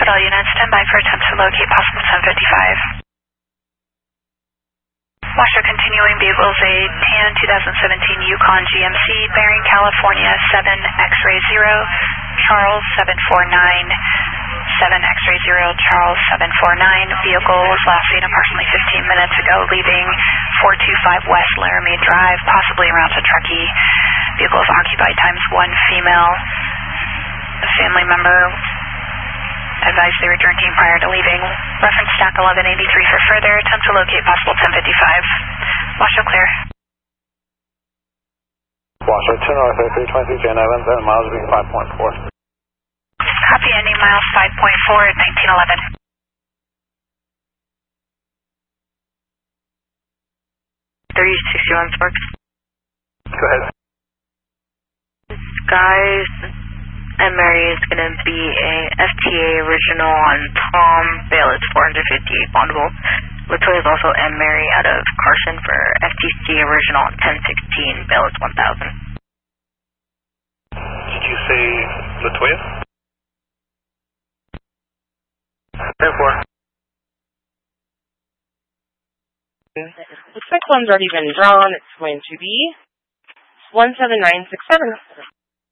all units, stand by for attempt to locate possible 1055. Washoe continuing, vehicles a tan 2017 Yukon GMC, bearing California 7 X-ray 0, Charles 749, 7 X-ray 0, Charles 749. Vehicle was last seen approximately 15 minutes ago, leaving 425 West Laramie Drive, possibly around to Truckee. Vehicle is occupied times 1 female. A family member advised they were drinking prior to leaving. Reference stack 1183 for further. Attempt to locate possible 1055. Washoe clear. Washoe 2 North 320, Jan Evans, and miles being 5.4. Copy, ending miles 5.4 at 1911. 3061 Sparks. Go ahead. Guys, and Mary is going to be a FTA original on Tom. Bail is 458 bondable. Latoya is also M. Mary out of Carson for FTC original on 1016. Bail is 1000. Did you say Latoya? 10-4. Looks like one's already been drawn. It's going to be 17967.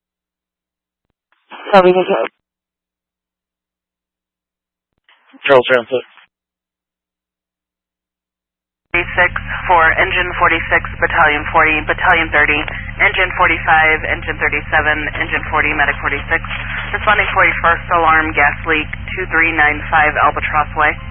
Copy, what's up? Charles Transit. 46 for Engine 46, Battalion 40, Battalion 30, Engine 45, Engine 37, Engine 40, Medic 46. Responding 41st, alarm gas leak 2395 Albatross Way.